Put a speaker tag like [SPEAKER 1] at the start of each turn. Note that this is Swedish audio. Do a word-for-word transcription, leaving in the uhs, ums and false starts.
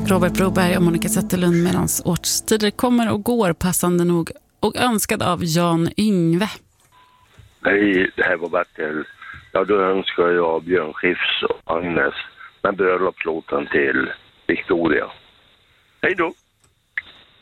[SPEAKER 1] Robert Broberg och Monica Zetterlund medans årstider kommer och går passande nog och önskad av Jan Yngve.
[SPEAKER 2] Hej, det här var Bertil. Ja, då önskar jag Björn Skifs och Agnes med bröllopslåten till Victoria. Hej då!